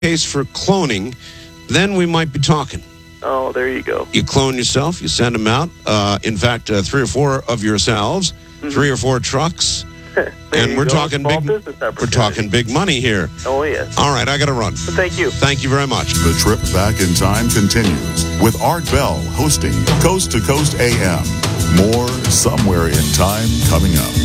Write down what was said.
case for cloning, then we might be talking. Oh, there you go. You clone yourself, you send them out. In fact, 3 or 4 of yourselves, 3 or 4 trucks, and we're talking big money here. Oh, yes. All right, I got to run. Thank you. Thank you very much. The trip back in time continues with Art Bell hosting Coast to Coast AM. More Somewhere in Time coming up.